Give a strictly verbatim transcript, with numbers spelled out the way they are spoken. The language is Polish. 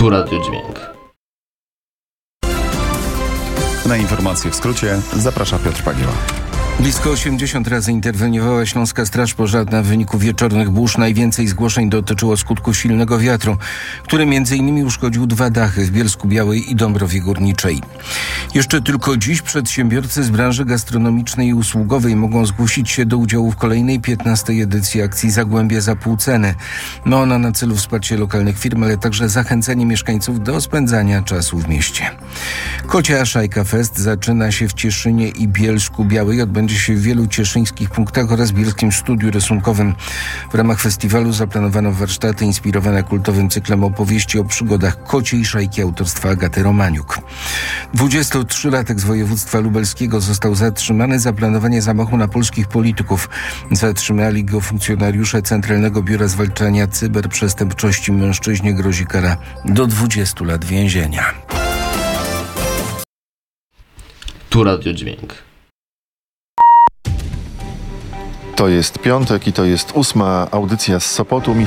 Tu Radio Dźwięk. Na informacje w skrócie zaprasza Piotr Pagieła. Blisko osiemdziesiąt razy interweniowała Śląska Straż Pożarna w wyniku wieczornych burz. Najwięcej zgłoszeń dotyczyło skutków silnego wiatru, który między innymi uszkodził dwa dachy w Bielsku-Białej i Dąbrowie Górniczej. Jeszcze tylko dziś przedsiębiorcy z branży gastronomicznej i usługowej mogą zgłosić się do udziału w kolejnej piętnastej edycji akcji Zagłębie za pół ceny. Ma ona na celu wsparcie lokalnych firm, ale także zachęcenie mieszkańców do spędzania czasu w mieście. Kocia Szajka Fest zaczyna się w Cieszynie i Bielsku-Białej. Odbędzie się w wielu cieszyńskich punktach oraz Bielskim Studiu Rysunkowym. W ramach festiwalu zaplanowano warsztaty inspirowane kultowym cyklem opowieści o przygodach kociej szajki autorstwa Agaty Romaniuk. dwudziestotrzylatek z województwa lubelskiego został zatrzymany za planowanie zamachu na polskich polityków. Zatrzymali go funkcjonariusze Centralnego Biura Zwalczania Cyberprzestępczości. Mężczyźnie grozi kara do dwudziestu lat więzienia. Tu Radio Dźwięk. To jest piątek i to jest ósma audycja z Sopotu.